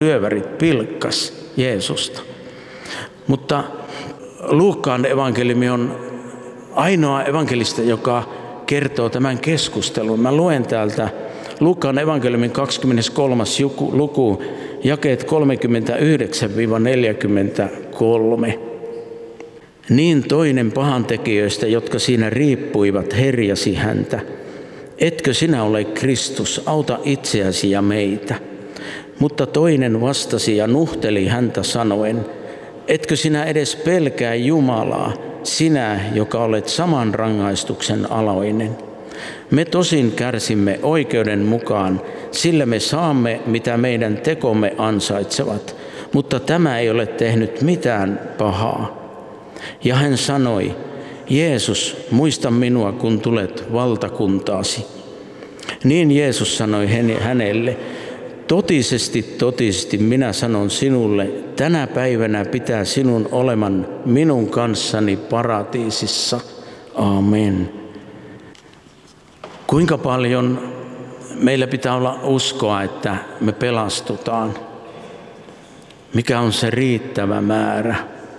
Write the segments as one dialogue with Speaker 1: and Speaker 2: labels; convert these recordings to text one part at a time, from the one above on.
Speaker 1: ryövärit pilkkas Jeesusta. Mutta Luukkaan evankeliumi on ainoa evankelista, joka kertoo tämän keskustelun. Mä luen täältä Luukkaan evankeliumin 23. luku, jakeet 39-43. Niin toinen pahantekijöistä, jotka siinä riippuivat, herjasi häntä. Etkö sinä ole Kristus, auta itseäsi ja meitä. Mutta toinen vastasi ja nuhteli häntä sanoen, etkö sinä edes pelkää Jumalaa, sinä, joka olet saman rangaistuksen alainen. Me tosin kärsimme oikeuden mukaan, sillä me saamme, mitä meidän tekomme ansaitsevat, mutta tämä ei ole tehnyt mitään pahaa. Ja hän sanoi, Jeesus, muista minua, kun tulet valtakuntaasi. Niin Jeesus sanoi hänelle, totisesti, totisesti minä sanon sinulle, tänä päivänä pitää sinun oleman minun kanssani paratiisissa. Amen. Kuinka paljon meillä pitää olla uskoa, että me pelastutaan? Mikä on se riittävä määrä?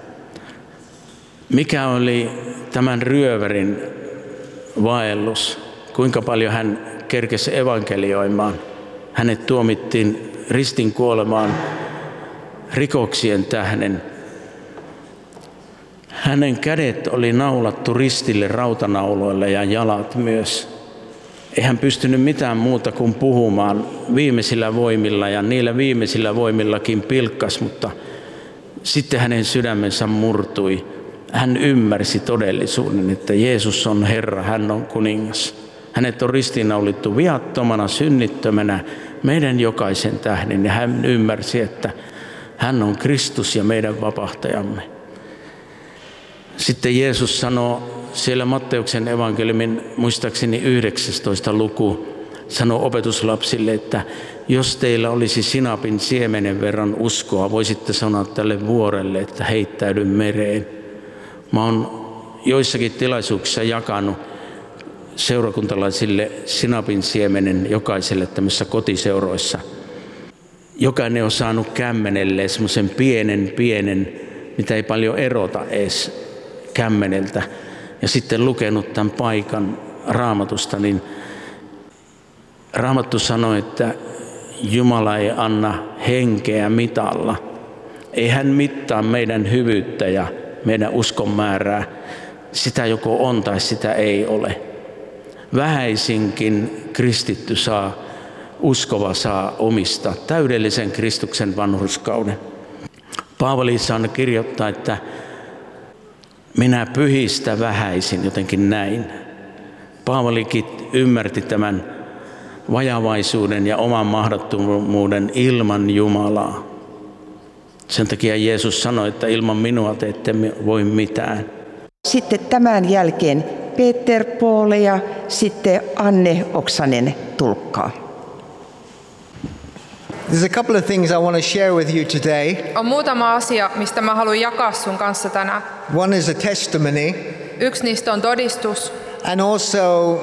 Speaker 1: Mikä oli tämän ryövärin vaellus? Kuinka paljon hän kerkesi evankelioimaan? Hänet tuomittiin ristin kuolemaan rikoksien tähden. Hänen kädet oli naulattu ristille rautanauloille ja jalat myös. Ei hän pystynyt mitään muuta kuin puhumaan viimeisillä voimilla ja niillä viimeisillä voimillakin pilkkas, mutta sitten hänen sydämensä murtui. Hän ymmärsi todellisuuden, että Jeesus on Herra, hän on kuningas. Hänet on ristiinnaulittu viattomana, synnittömänä meidän jokaisen tähden ja hän ymmärsi, että hän on Kristus ja meidän vapahtajamme. Sitten Jeesus sanoo siellä Matteuksen evankeliumin muistaakseni 19. luku, sanoo opetuslapsille, että jos teillä olisi sinapin siemenen verran uskoa, voisitte sanoa tälle vuorelle, että heittäydy mereen. Mä oon joissakin tilaisuuksissa jakanut seurakuntalaisille sinapin siemenen jokaiselle tämmöisissä kotiseuroissa. Jokainen on saanut kämmenelle semmoisen pienen, mitä ei paljon erota edes kämmeneltä. Ja sitten lukenut tämän paikan Raamatusta, niin Raamattu sanoi, että Jumala ei anna henkeä mitalla. Ei hän mittaa meidän hyvyyttä ja meidän uskon määrää. Sitä joko on tai sitä ei ole. Vähäisinkin kristitty uskova saa omistaa täydellisen Kristuksen vanhurskauden. Paavali saa kirjoittaa, että minä pyhistä vähäisin, jotenkin näin. Paavalikin ymmärti tämän vajavaisuuden ja oman mahdottomuuden ilman Jumalaa. Sen takia Jeesus sanoi, että ilman minua te ette voi mitään.
Speaker 2: Sitten tämän jälkeen Peter Poole ja sitten Anne Oksanen tulkkaa.
Speaker 3: There's a couple of things I want to share with you today.
Speaker 4: On muutama asia, mistä mä haluan jakaa sun kanssa tänään.
Speaker 3: One is a testimony.
Speaker 4: Yksi niistä on todistus.
Speaker 3: And also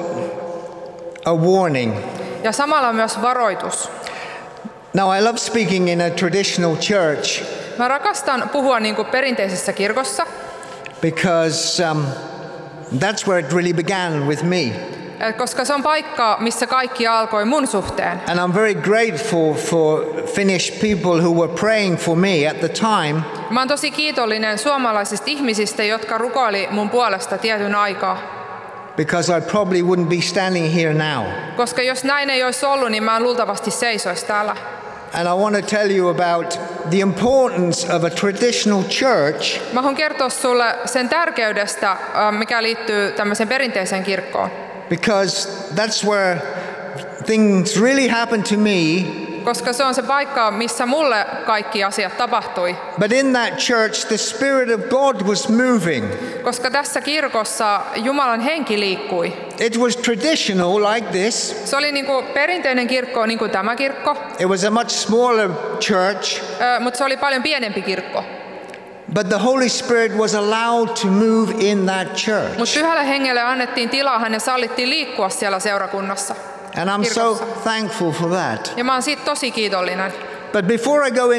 Speaker 3: a warning.
Speaker 4: Ja samalla myös varoitus.
Speaker 3: Now I love speaking in a traditional church.
Speaker 4: Mä rakastan puhua niin kuin perinteisessä kirkossa.
Speaker 3: Because that's where it really began with me.
Speaker 4: Koska se on paikka, missä kaikki alkoi mun suhteen.
Speaker 3: And I'm very grateful for Finnish people who were praying for me at the time.
Speaker 4: Mä oon tosi kiitollinen suomalaisista ihmisistä, jotka rukoili mun puolesta tietyn aikaa.
Speaker 3: Because I probably wouldn't be standing here now.
Speaker 4: Koska jos näin ei olisi ollut, niin mä en luultavasti seisoisi täällä.
Speaker 3: And I want to tell you about the importance of a traditional church.
Speaker 4: Mä haluan kertoa sulle sen tärkeydestä, mikä liittyy tämmöiseen perinteiseen kirkkoon.
Speaker 3: Because that's where things really happened to me.
Speaker 4: Koska se on se paikka, missä mulle kaikki asiat tapahtui.
Speaker 3: But in that church the Spirit of God was moving.
Speaker 4: Koska tässä kirkossa Jumalan henki liikkui.
Speaker 3: It was traditional like this.
Speaker 4: Se oli niinku perinteinen kirkko, niin kuin tämä kirkko.
Speaker 3: It was a much smaller church.
Speaker 4: Mutta se oli paljon pienempi kirkko.
Speaker 3: But the Holy Spirit was allowed to move in that church.
Speaker 4: Mutta Pyhälle Hengelle annettiin tilaa, hänen sallittiin liikkua siellä seurakunnassa.
Speaker 3: And I'm so thankful for that.
Speaker 4: Ja mä oon siitä tosi kiitollinen.
Speaker 3: But before I go